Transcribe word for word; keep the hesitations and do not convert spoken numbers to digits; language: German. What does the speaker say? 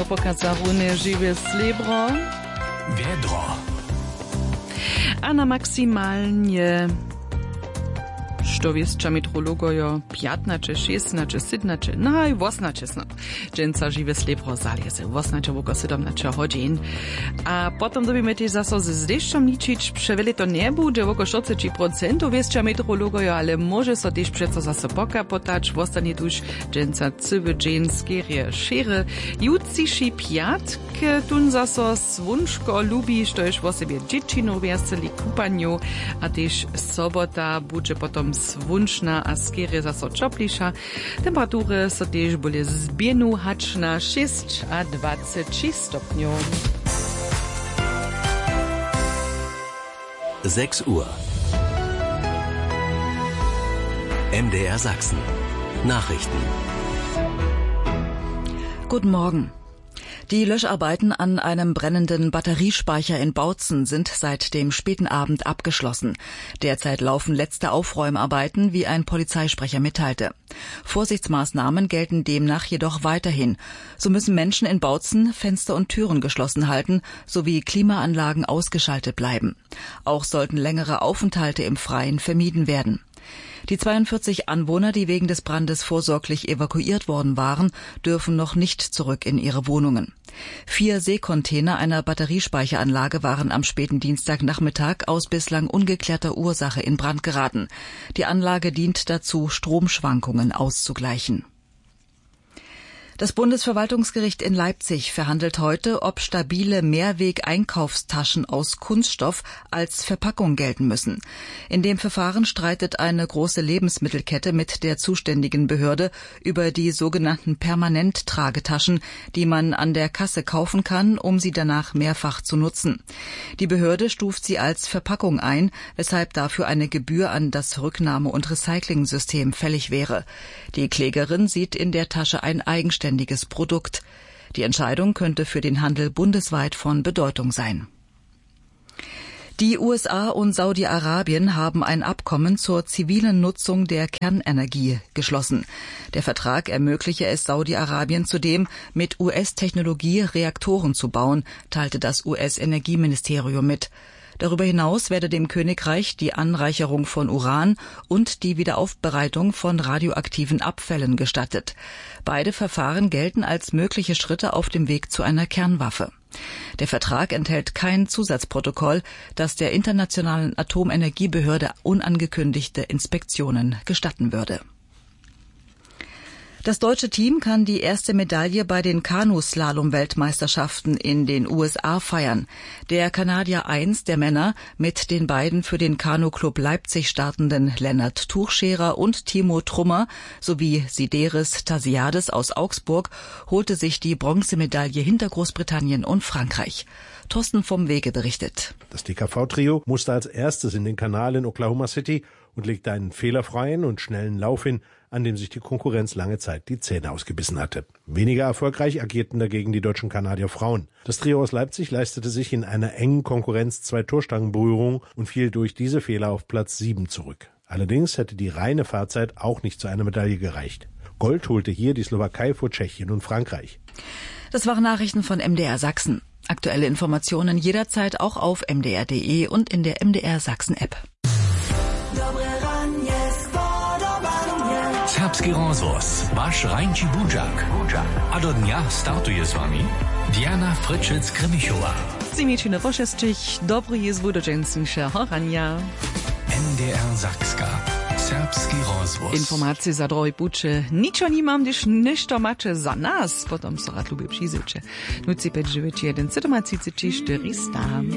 no pokazarune żywe srebro. Wiedro. A na maksymalnie što wieszcza metrologojo piętnaście, szesnaście, siedemnaście, no i osiemnaście snad. Dżęca żywe srebro zalieze, osiemnaście woko siedemnaście godzin. A potem dobimy też zaso z deszczem liczyć, przewele to nie będzie woko czterdzieści procent wieszcza metrologojo, ale może so też przeco zaso poka potać, wostanie tuż dżęca cywy dżeń skierie szere. Jutciszy piatk, tun zaso swunczko lubi, što już w sobie dziewczynu weseli kupaniu, a też sobota będzie potom swunczna, a skierie zaso czopliša. Temperatury so też boli zbienu hacz na sześć a dwadzieścia stopniów. sechs Uhr. M D R Sachsen. Nachrichten. Guten Morgen. Die Löscharbeiten an einem brennenden Batteriespeicher in Bautzen sind seit dem späten Abend abgeschlossen. Derzeit laufen letzte Aufräumarbeiten, wie ein Polizeisprecher mitteilte. Vorsichtsmaßnahmen gelten demnach jedoch weiterhin. So müssen Menschen in Bautzen Fenster und Türen geschlossen halten, sowie Klimaanlagen ausgeschaltet bleiben. Auch sollten längere Aufenthalte im Freien vermieden werden. Die zweiundvierzig Anwohner, die wegen des Brandes vorsorglich evakuiert worden waren, dürfen noch nicht zurück in ihre Wohnungen. Vier Seekontainer einer Batteriespeicheranlage waren am späten Dienstagnachmittag aus bislang ungeklärter Ursache in Brand geraten. Die Anlage dient dazu, Stromschwankungen auszugleichen. Das Bundesverwaltungsgericht in Leipzig verhandelt heute, ob stabile Mehrweg-Einkaufstaschen aus Kunststoff als Verpackung gelten müssen. In dem Verfahren streitet eine große Lebensmittelkette mit der zuständigen Behörde über die sogenannten Permanent-Tragetaschen, die man an der Kasse kaufen kann, um sie danach mehrfach zu nutzen. Die Behörde stuft sie als Verpackung ein, weshalb dafür eine Gebühr an das Rücknahme- und Recycling-System fällig wäre. Die Klägerin sieht in der Tasche ein eigenständiges Produkt. Die Entscheidung könnte für den Handel bundesweit von Bedeutung sein. Die U S A und Saudi-Arabien haben ein Abkommen zur zivilen Nutzung der Kernenergie geschlossen. Der Vertrag ermögliche es Saudi-Arabien zudem, mit U S-Technologie Reaktoren zu bauen, teilte das U S-Energieministerium mit. Darüber hinaus werde dem Königreich die Anreicherung von Uran und die Wiederaufbereitung von radioaktiven Abfällen gestattet. Beide Verfahren gelten als mögliche Schritte auf dem Weg zu einer Kernwaffe. Der Vertrag enthält kein Zusatzprotokoll, das der Internationalen Atomenergiebehörde unangekündigte Inspektionen gestatten würde. Das deutsche Team kann die erste Medaille bei den Kanuslalom-Weltmeisterschaften in den U S A feiern. Der Kanadier eins der Männer mit den beiden für den Kanu-Club Leipzig startenden Lennart Tuchscherer und Timo Trummer sowie Sideris Tasiades aus Augsburg holte sich die Bronzemedaille hinter Großbritannien und Frankreich. Thorsten vom Wege berichtet. Das D K V-Trio musste als erstes in den Kanal in Oklahoma City und legte einen fehlerfreien und schnellen Lauf hin, an dem sich die Konkurrenz lange Zeit die Zähne ausgebissen hatte. Weniger erfolgreich agierten dagegen die deutschen Kanadier Frauen. Das Trio aus Leipzig leistete sich in einer engen Konkurrenz zwei Torstangenberührungen und fiel durch diese Fehler auf Platz sieben zurück. Allerdings hätte die reine Fahrzeit auch nicht zu einer Medaille gereicht. Gold holte hier die Slowakei vor Tschechien und Frankreich. Das waren Nachrichten von M D R Sachsen. Aktuelle Informationen jederzeit auch auf m d r punkt d e und in der M D R Sachsen App. Serbski rozhlas, váš Rajnči Budžak. A do dňa startuje s vami Diana Fryczec-Krymichová. Zimiečine pošestich, dobry jest wudojensensze horania. M D R Sakska. Serbski rozhlas. Informacje za drogi puče. Ničo nimam, gdyż ništo mače za nas. Potom so rad lubię przyzycie. nuci pet dziewięć jeden siedem trzy cztery czterysta.